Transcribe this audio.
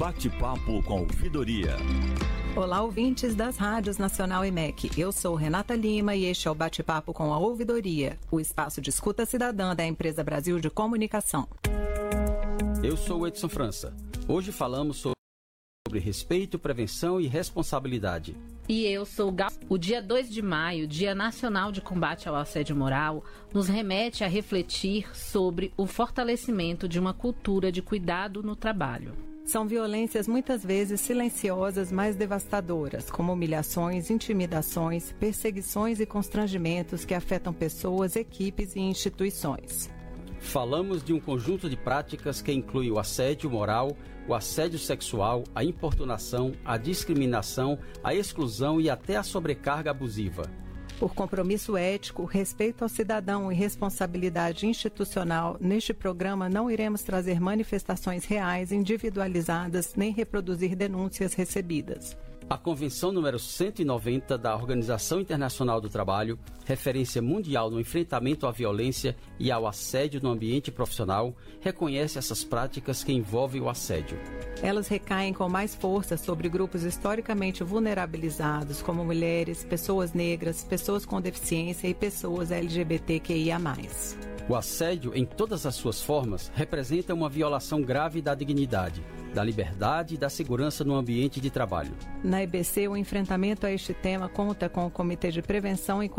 Bate-papo com ouvidoria. Olá, ouvintes das rádios Nacional e MEC. Eu sou Renata Lima e este é o Bate-papo com a Ouvidoria, o espaço de escuta cidadã da Empresa Brasil de Comunicação. Eu sou o Edson França. Hoje falamos sobre respeito, prevenção e responsabilidade. E eu sou o Gal. O dia 2 de maio, Dia Nacional de Combate ao Assédio Moral, nos remete a refletir sobre o fortalecimento de uma cultura de cuidado no trabalho. São violências muitas vezes silenciosas, mas devastadoras, como humilhações, intimidações, perseguições e constrangimentos que afetam pessoas, equipes e instituições. Falamos de um conjunto de práticas que inclui o assédio moral, o assédio sexual, a importunação, a discriminação, a exclusão e até a sobrecarga abusiva. Por compromisso ético, respeito ao cidadão e responsabilidade institucional, neste programa não iremos trazer manifestações reais, individualizadas, nem reproduzir denúncias recebidas. A Convenção número 190 da Organização Internacional do Trabalho, referência mundial no enfrentamento à violência e ao assédio no ambiente profissional, reconhece essas práticas que envolvem o assédio. Elas recaem com mais força sobre grupos historicamente vulnerabilizados, como mulheres, pessoas negras, pessoas com deficiência e pessoas LGBTQIA+. O assédio, em todas as suas formas, representa uma violação grave da dignidade, da liberdade e da segurança no ambiente de trabalho. Na EBC, o enfrentamento a este tema conta com o Comitê de Prevenção e